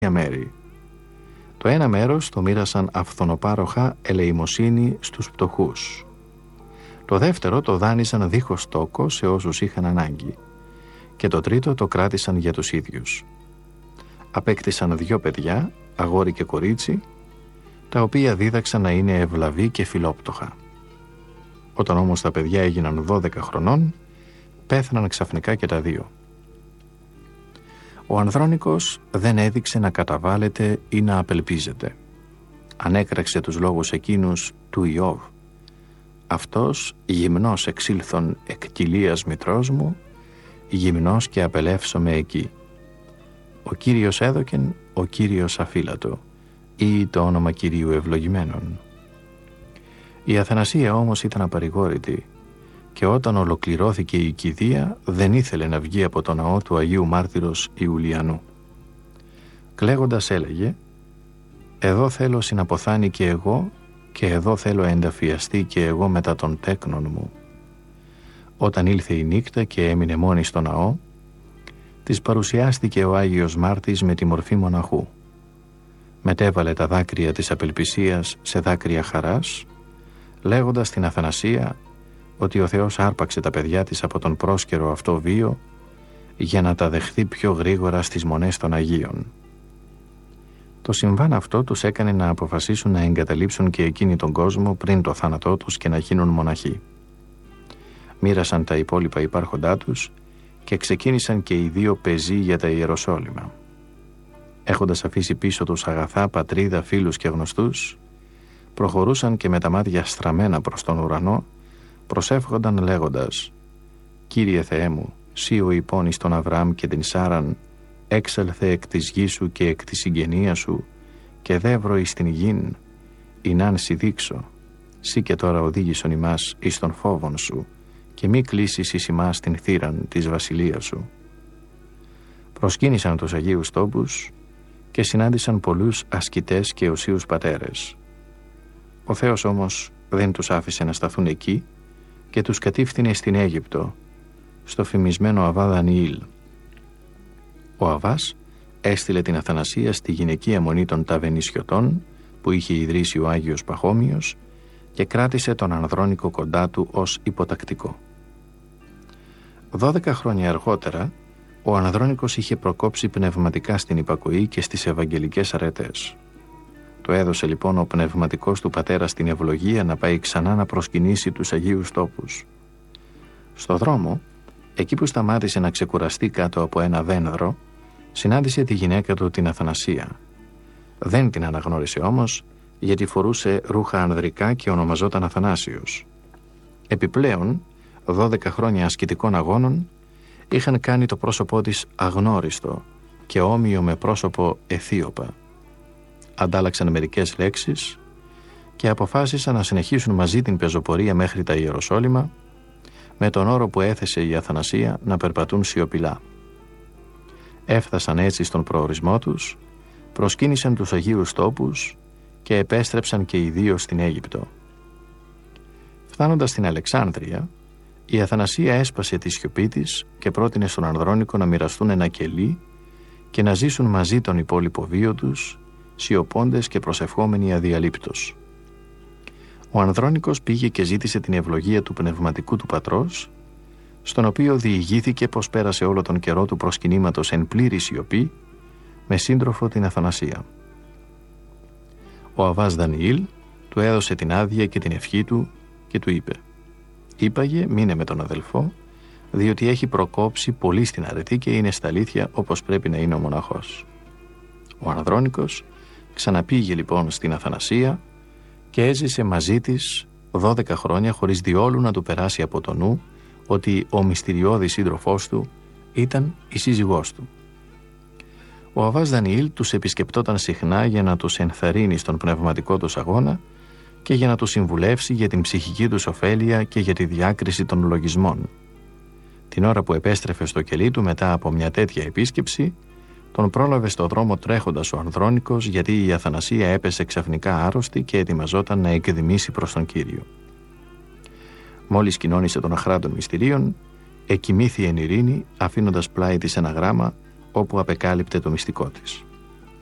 μέρη. Το ένα μέρος το μοίρασαν αυθονοπάροχα ελεημοσύνη στους πτωχούς. Το δεύτερο το δάνεισαν δίχως τόκο σε όσους είχαν ανάγκη. Και το τρίτο το κράτησαν για τους ίδιους. Απέκτησαν 2 παιδιά, αγόρι και κορίτσι, τα οποία δίδαξαν να είναι ευλαβή και φιλόπτωχα. Όταν όμως τα παιδιά έγιναν 12 χρονών, πέθαναν ξαφνικά και τα 2. Ο Ανδρώνικος δεν έδειξε να καταβάλλεται ή να απελπίζεται. Ανέκραξε τους λόγους εκείνους του Ιώβ. Αυτός γυμνός εξήλθον εκ κοιλίας μητρός μου, γυμνός και απελεύσομαι εκεί. Ο Κύριος έδωκεν, ο Κύριος αφύλατο, ή το όνομα Κυρίου ευλογημένον. Η Αθανασία όμως ήταν απαρηγόρητη και όταν ολοκληρώθηκε η κηδεία δεν ήθελε να βγει από το ναό του Αγίου Μάρτυρος Ιουλιανού. Κλαίγοντας έλεγε «Εδώ θέλω συναποθάνει και εγώ και εδώ θέλω ενταφιαστεί και εγώ μετά των τέκνων μου». Όταν ήλθε η νύχτα και έμεινε μόνη στο ναό, της παρουσιάστηκε ο Άγιος Μάρτης με τη μορφή μοναχού. Μετέβαλε τα δάκρυα της απελπισίας σε δάκρυα χαράς, λέγοντας στην Αθανασία ότι ο Θεός άρπαξε τα παιδιά της από τον πρόσκαιρο αυτό βίο για να τα δεχθεί πιο γρήγορα στις μονές των Αγίων. Το συμβάν αυτό τους έκανε να αποφασίσουν να εγκαταλείψουν και εκείνοι τον κόσμο πριν το θάνατό τους και να γίνουν μοναχοί. Μοίρασαν τα υπόλοιπα υπάρχοντά τους και ξεκίνησαν και οι 2 πεζοί για τα Ιεροσόλυμα. Έχοντας αφήσει πίσω τους αγαθά, πατρίδα, φίλους και γνωστούς, προχωρούσαν και με τα μάτια στραμμένα προς τον ουρανό προσεύχονταν λέγοντας «Κύριε Θεέ μου, σύ ο υπόνης τον Αβραάμ και την Σάραν, έξελθε εκ της γης σου και εκ της συγγενείας σου και δεύρο εις την γην, εινάν σοι δείξω, σύ και τώρα οδήγησον ημάς εις τον φόβον σου και μη κλείσεις εις ημάς την θύραν της βασιλείας σου». Προσκύνησαν τους Αγίους Τόπους και συνάντησαν πολλούς ασκητές και οσίους πατέρες. Ο Θεός όμως δεν τους άφησε να σταθούν εκεί και τους κατήφθηνε στην Αίγυπτο, στο φημισμένο Αβά Δανιήλ. Ο Αβάς έστειλε την Αθανασία στη γυναικεία μονή των Ταβενισιωτών που είχε ιδρύσει ο Άγιος Παχώμιος και κράτησε τον Ανδρώνικο κοντά του ως υποτακτικό. 12 χρόνια αργότερα ο Ανδρώνικος είχε προκόψει πνευματικά στην υπακοή και στις ευαγγελικές αρετές. Του έδωσε λοιπόν ο πνευματικός του πατέρα την ευλογία να πάει ξανά να προσκυνήσει τους Αγίους Τόπους. Στο δρόμο, εκεί που σταμάτησε να ξεκουραστεί κάτω από ένα δένδρο, συνάντησε τη γυναίκα του την Αθανασία. Δεν την αναγνώρισε όμως, γιατί φορούσε ρούχα ανδρικά και ονομαζόταν Αθανάσιος. Επιπλέον, 12 χρόνια ασκητικών αγώνων είχαν κάνει το πρόσωπό της αγνώριστο και όμοιο με πρόσωπο Αιθίωπα. Αντάλλαξαν μερικές λέξεις και αποφάσισαν να συνεχίσουν μαζί την πεζοπορία μέχρι τα Ιεροσόλυμα, με τον όρο που έθεσε η Αθανασία να περπατούν σιωπηλά. Έφτασαν έτσι στον προορισμό τους, προσκύνησαν τους Αγίους Τόπους και επέστρεψαν και οι 2 στην Αίγυπτο. Φτάνοντας στην Αλεξάνδρεια, η Αθανασία έσπασε τη σιωπή της και πρότεινε στον Ανδρώνικο να μοιραστούν ένα κελί και να ζήσουν μαζί τον υπόλοιπο βίο τους, σιωπώντες και προσευχόμενοι αδιαλείπτως. Ο Ανδρώνικος πήγε και ζήτησε την ευλογία του πνευματικού του πατρός, στον οποίο διηγήθηκε πως πέρασε όλο τον καιρό του προσκυνήματος εν πλήρη σιωπή, με σύντροφο την Αθανασία. Ο Αβάς Δανιήλ του έδωσε την άδεια και την ευχή του και του είπε «Είπαγε, μείνε με τον αδελφό, διότι έχει προκόψει πολύ στην αρετή και είναι στα αλήθεια όπως πρέπει να είναι ο μοναχός». Ο Ανδρώνικος ξαναπήγε λοιπόν στην Αθανασία και έζησε μαζί της 12 χρόνια χωρίς διόλου να του περάσει από το νου ότι ο μυστηριώδης σύντροφός του ήταν η σύζυγός του. Ο Αβάς Δανιήλ τους επισκεπτόταν συχνά για να τους ενθαρρύνει στον πνευματικό τους αγώνα και για να τους συμβουλεύσει για την ψυχική τους ωφέλεια και για τη διάκριση των λογισμών. Την ώρα που επέστρεφε στο κελί του μετά από μια τέτοια επίσκεψη, τον πρόλαβε στο δρόμο τρέχοντας ο Ανδρώνικος, γιατί η Αθανασία έπεσε ξαφνικά άρρωστη και ετοιμαζόταν να εκδημήσει προς τον Κύριο. Μόλις κοινώνησε τον αχρά των μυστηρίων, εκοιμήθη εν ειρήνη, αφήνοντας πλάι της ένα γράμμα όπου απεκάλυπτε το μυστικό της.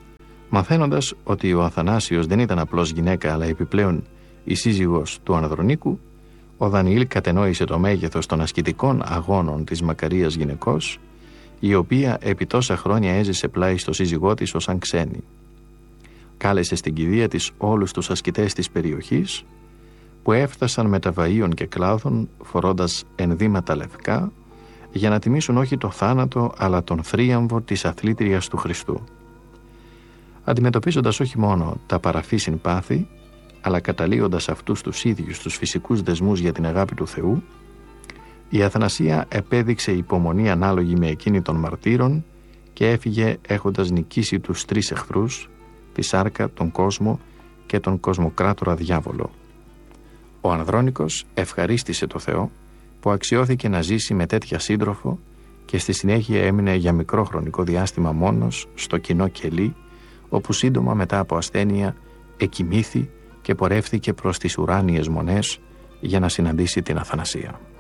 Μαθαίνοντας ότι ο Αθανάσιος δεν ήταν απλώς γυναίκα αλλά επιπλέον η σύζυγος του Ανδρονίκου, ο Δανιήλ κατενόησε το μέγεθος των ασκητικών αγώνων της μακαρίας γυναικός, η οποία επί τόσα χρόνια έζησε πλάι στο σύζυγό της ως αν ξένη. Κάλεσε στην κηδεία της όλους τους ασκητές της περιοχής, που έφτασαν με τα βαΐων και κλάδων φορώντας ενδύματα λευκά, για να τιμήσουν όχι το θάνατο αλλά τον θρίαμβο της αθλήτριας του Χριστού. Αντιμετωπίζοντας όχι μόνο τα παραφύσιν πάθη, αλλά καταλύοντας αυτούς τους ίδιους τους φυσικούς δεσμούς για την αγάπη του Θεού, η Αθανασία επέδειξε υπομονή ανάλογη με εκείνη των μαρτύρων και έφυγε έχοντας νικήσει τους 3 εχθρούς, τη Σάρκα, τον κόσμο και τον κοσμοκράτορα Διάβολο. Ο Ανδρώνικος ευχαρίστησε το Θεό που αξιώθηκε να ζήσει με τέτοια σύντροφο και στη συνέχεια έμεινε για μικρό χρονικό διάστημα μόνος στο κοινό κελί, όπου σύντομα μετά από ασθένεια εκοιμήθη και πορεύθηκε προς τις ουράνιες μονές για να συναντήσει την Αθανασία.